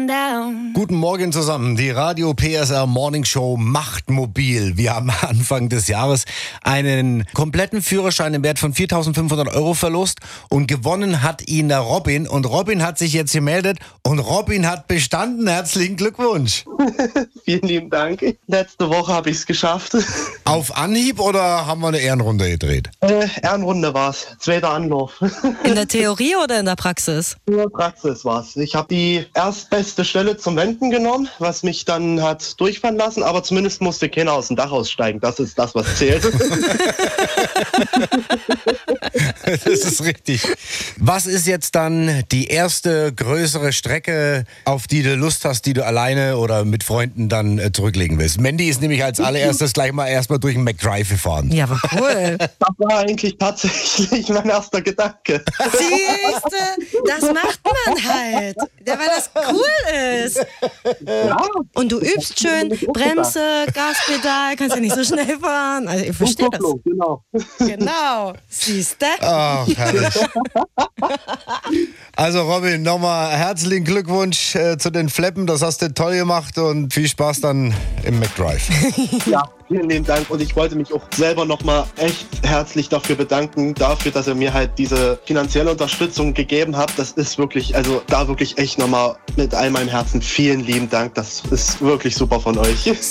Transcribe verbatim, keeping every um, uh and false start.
down. Guten Morgen zusammen. Die Radio P S R Morning Show macht mobil. Wir haben Anfang des Jahres einen kompletten Führerschein im Wert von viertausendfünfhundert Euro verlost und gewonnen hat ihn der Robin. Und Robin hat sich jetzt gemeldet und Robin hat bestanden. Herzlichen Glückwunsch. Vielen lieben Dank. Letzte Woche habe ich es geschafft. Auf Anhieb oder haben wir eine Ehrenrunde gedreht? Äh, Ehrenrunde war's. Zweiter Anlauf. In der Theorie oder in der Praxis? In der Praxis war's. Ich habe die erstbeste Stelle zum Wenden genommen, was mich dann hat durchfahren lassen, aber zumindest musste keiner aus dem Dach aussteigen. Das ist das, was zählt. Das ist richtig. Was ist jetzt dann die erste größere Strecke, auf die du Lust hast, die du alleine oder mit Freunden dann äh, zurücklegen willst? Mandy ist nämlich als allererstes gleich mal erstmal durch den McDrive gefahren. Ja, aber cool. Das war eigentlich tatsächlich mein erster Gedanke. Siehste, das macht man halt. Ja, weil das cool ist. Ja. Und du übst schön, Bremse, Gaspedal, kannst ja nicht so schnell fahren. Also ich verstehe das. Genau. Genau. Siehste? Ach, herrlich. Also Robin, nochmal herzlichen Glückwunsch äh, zu den Fleppen. Das hast du toll gemacht und viel Spaß dann im McDrive. Ja, vielen lieben Dank. Und ich wollte mich auch selber nochmal echt herzlich dafür bedanken, dafür, dass ihr mir halt diese finanzielle Unterstützung gegeben habt. Das ist wirklich, also da wirklich echt nochmal mit all meinem Herzen vielen lieben Dank. Das ist wirklich super von euch.